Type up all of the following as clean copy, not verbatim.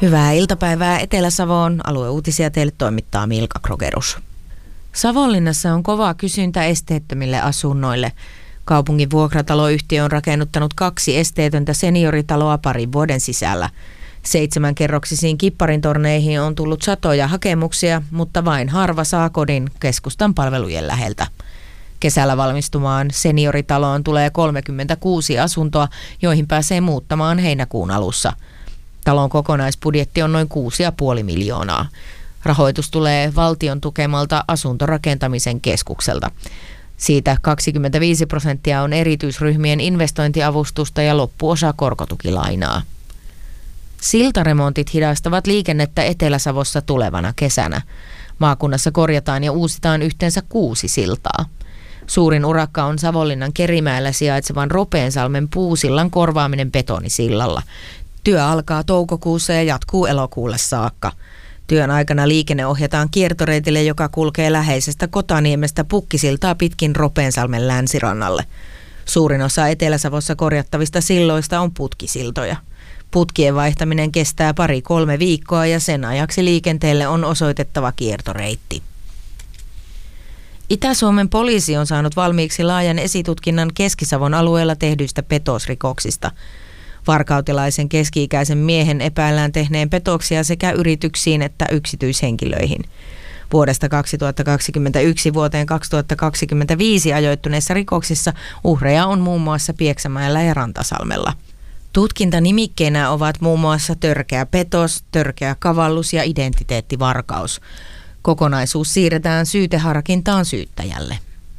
Hyvää iltapäivää Etelä-Savoon. Alueuutisia teille toimittaa Milka Krogerus. Savonlinnassa on kova kysyntä esteettömille asunnoille. Kaupungin vuokrataloyhtiö on rakennuttanut 2 esteetöntä senioritaloa parin vuoden sisällä. 7-kerroksisiin kipparintorneihin on tullut satoja hakemuksia, mutta vain harva saa kodin keskustan palvelujen läheltä. Kesällä valmistumaan senioritaloon tulee 36 asuntoa, joihin pääsee muuttamaan heinäkuun alussa. Talon kokonaisbudjetti on noin 6,5 miljoonaa. Rahoitus tulee valtion tukemalta asuntorakentamisen keskukselta. Siitä 25% on erityisryhmien investointiavustusta ja loppuosa korkotukilainaa. Siltaremontit hidastavat liikennettä Etelä-Savossa tulevana kesänä. Maakunnassa korjataan ja uusitaan yhteensä 6 siltaa. Suurin urakka on Savonlinnan Kerimäellä sijaitsevan Ropeensalmen puusillan korvaaminen betonisillalla. Työ alkaa toukokuussa ja jatkuu elokuulle saakka. Työn aikana liikenne ohjataan kiertoreitille, joka kulkee läheisestä Kotaniemestä Pukkisiltaa pitkin Ropeensalmen länsirannalle. Suurin osa Etelä-Savossa korjattavista silloista on putkisiltoja. Putkien vaihtaminen kestää 2-3 viikkoa ja sen ajaksi liikenteelle on osoitettava kiertoreitti. Itä-Suomen poliisi on saanut valmiiksi laajan esitutkinnan Keski-Savon alueella tehdyistä petosrikoksista. Varkautilaisen keski-ikäisen miehen epäillään tehneen petoksia sekä yrityksiin että yksityishenkilöihin. Vuodesta 2021 vuoteen 2025 ajoittuneissa rikoksissa uhreja on muun muassa Pieksämäellä ja Rantasalmella. Tutkintanimikkeinä ovat muun muassa törkeä petos, törkeä kavallus ja identiteettivarkaus. Kokonaisuus siirretään syyteharkintaan syyttäjälle.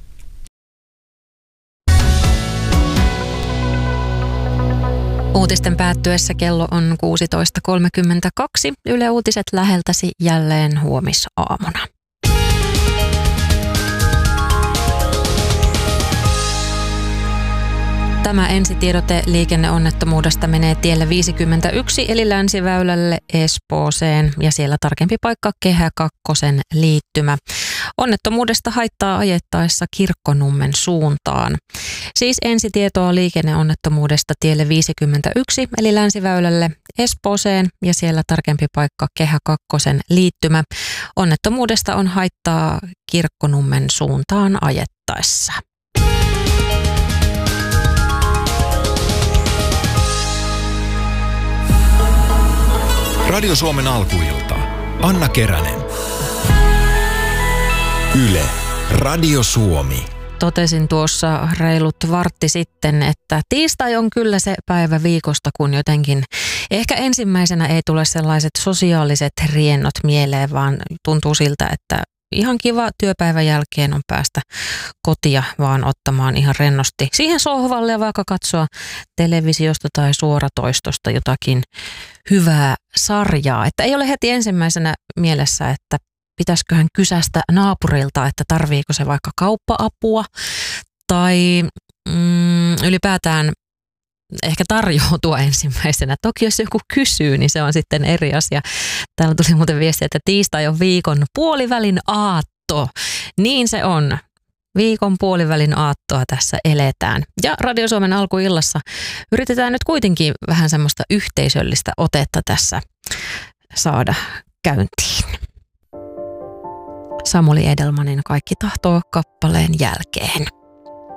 Uutisten päättyessä kello on 16.32. Yle Uutiset läheltäsi jälleen huomisaamuna. Tämä ensitiedote liikenneonnettomuudesta menee tielle 51 eli Länsiväylälle Espooseen ja siellä tarkempi paikka Kehä 2 liittymä. Onnettomuudesta haittaa ajettaessa Kirkkonummen suuntaan. Siis ensitietoa liikenneonnettomuudesta tielle 51 eli Länsiväylälle Espooseen ja siellä tarkempi paikka Kehä 2 liittymä. Onnettomuudesta on haittaa Kirkkonummen suuntaan ajettaessa. Radio Suomen alkuilta. Anna Keränen. Yle. Radio Suomi. Totesin tuossa reilut vartti sitten, että tiistai on kyllä se päivä viikosta, kun jotenkin ehkä ensimmäisenä ei tule sellaiset sosiaaliset riennot mieleen, vaan tuntuu siltä, että ihan kiva työpäivän jälkeen on päästä kotia vaan ottamaan ihan rennosti siihen sohvalle ja vaikka katsoa televisiosta tai suoratoistosta jotakin hyvää sarjaa. Että ei ole heti ensimmäisenä mielessä, että pitäisiköhän kysästä naapurilta, että tarviiko se vaikka kauppa-apua tai ylipäätään ehkä tarjoutua ensimmäisenä. Toki jos joku kysyy, niin se on sitten eri asia. Täällä tuli muuten viestiä, että tiistai on viikon puolivälin aatto. Niin se on. Viikon puolivälin aattoa tässä eletään. Ja Radio Suomen alkuillassa yritetään nyt kuitenkin vähän semmoista yhteisöllistä otetta tässä saada käyntiin. Samuli Edelmanin Kaikki tahtoo -kappaleen jälkeen.